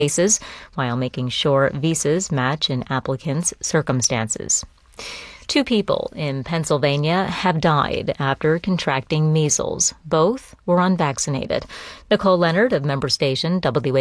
cases while making sure visas match an applicant's circumstances. 2 people in Pennsylvania have died after contracting measles. Both were unvaccinated. Nicole Leonard of member station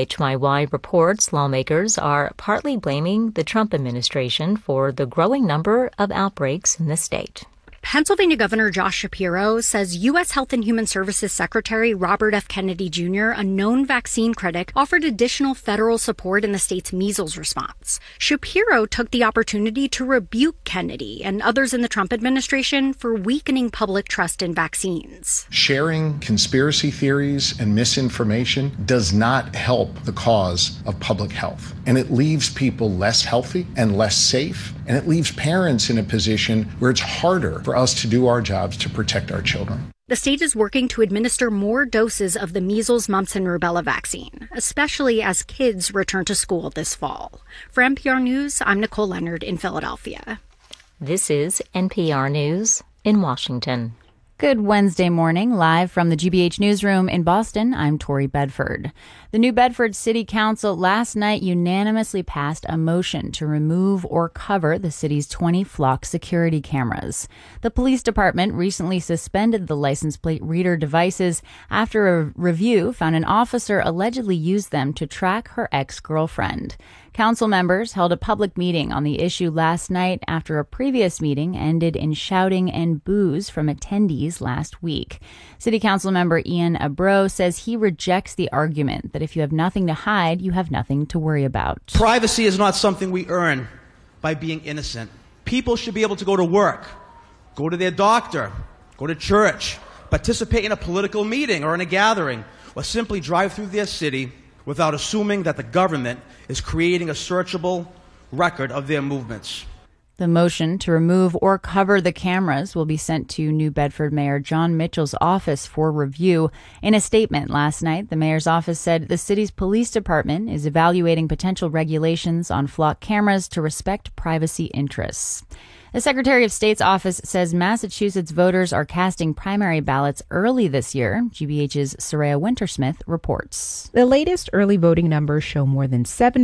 WHYY reports lawmakers are partly blaming the Trump administration for the growing number of outbreaks in the state. Pennsylvania Governor Josh Shapiro says U.S. Health and Human Services Secretary Robert F. Kennedy Jr., a known vaccine critic, offered additional federal support in the state's measles response. Shapiro took the opportunity to rebuke Kennedy and others in the Trump administration for weakening public trust in vaccines. Sharing conspiracy theories and misinformation does not help the cause of public health, and it leaves people less healthy and less safe, and it leaves parents in a position where it's harder for us to do our jobs to protect our children. The state is working to administer more doses of the measles, mumps, and rubella vaccine, especially as kids return to school this fall. For NPR News, I'm Nicole Leonard in Philadelphia. This is NPR News in Washington. Good Wednesday morning, live from the GBH newsroom in Boston. I'm Tori Bedford. The New Bedford City Council last night unanimously passed a motion to remove or cover the city's 20 flock security cameras. The police department recently suspended the license plate reader devices after a review found an officer allegedly used them to track her ex-girlfriend. Council members held a public meeting on the issue last night after a previous meeting ended in shouting and boos from attendees last week. City Council member Ian Abro says he rejects the argument that if you have nothing to hide, you have nothing to worry about. Privacy is not something we earn by being innocent. People should be able to go to work, go to their doctor, go to church, participate in a political meeting or in a gathering, or simply drive through their city without assuming that the government is creating a searchable record of their movements. The motion to remove or cover the cameras will be sent to New Bedford Mayor John Mitchell's office for review. In a statement last night, the mayor's office said the city's police department is evaluating potential regulations on flock cameras to respect privacy interests. The Secretary of State's office says Massachusetts voters are casting primary ballots early this year. GBH's Soraya Wintersmith reports. The latest early voting numbers show more than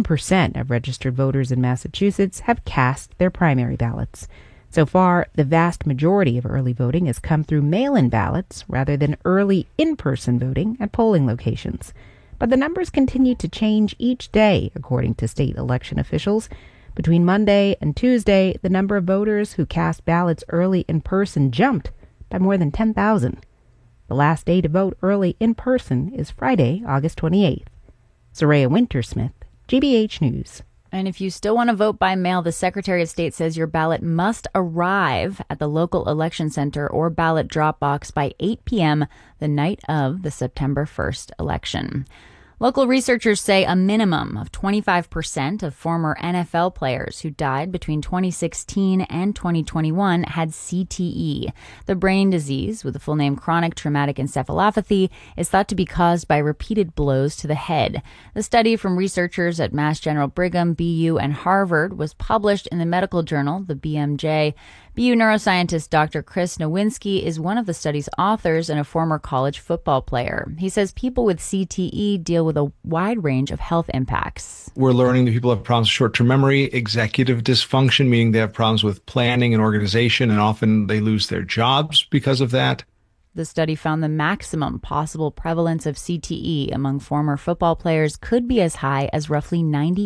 7% of registered voters in Massachusetts have cast their primary ballots. So far, the vast majority of early voting has come through mail-in ballots rather than early in-person voting at polling locations. But the numbers continue to change each day, according to state election officials. Between Monday and Tuesday, the number of voters who cast ballots early in person jumped by more than 10,000. The last day to vote early in person is Friday, August 28th. Soraya Wintersmith, GBH News. And if you still want to vote by mail, the Secretary of State says your ballot must arrive at the local election center or ballot drop box by 8 p.m. the night of the September 1st election. Local researchers say a minimum of 25% of former NFL players who died between 2016 and 2021 had CTE. The brain disease, with the full name chronic traumatic encephalopathy, is thought to be caused by repeated blows to the head. The study from researchers at Mass General Brigham, BU, and Harvard was published in the medical journal, the BMJ. BU neuroscientist Dr. Chris Nowinski is one of the study's authors and a former college football player. He says people with CTE deal with a wide range of health impacts. We're learning that people have problems with short-term memory, executive dysfunction, meaning they have problems with planning and organization, and often they lose their jobs because of that. The study found the maximum possible prevalence of CTE among former football players could be as high as roughly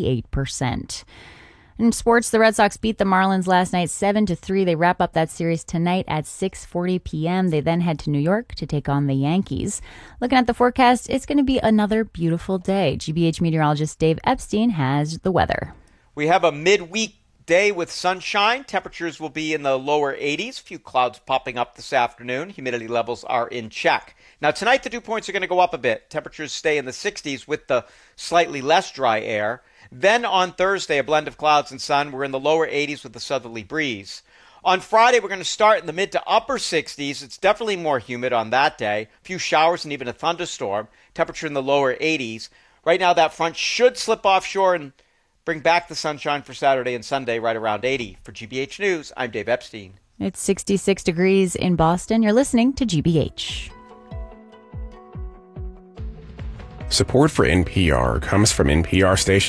98%. In sports, the Red Sox beat the Marlins last night 7-3. They wrap up that series tonight at 6:40 p.m. They then head to New York to take on the Yankees. Looking at the forecast, it's going to be another beautiful day. GBH meteorologist Dave Epstein has the weather. We have a midweek day with sunshine. Temperatures will be in the lower 80s. A few clouds popping up this afternoon. Humidity levels are in check. Now, tonight the dew points are going to go up a bit. Temperatures stay in the 60s with the slightly less dry air. Then on Thursday, a blend of clouds and sun. We're in the lower 80s with the southerly breeze. On Friday, we're going to start in the mid to upper 60s. It's definitely more humid on that day. A few showers and even a thunderstorm. Temperature in the lower 80s. Right now, that front should slip offshore and bring back the sunshine for Saturday and Sunday right around 80. For GBH News, I'm Dave Epstein. It's 66 degrees in Boston. You're listening to GBH. Support for NPR comes from NPR stations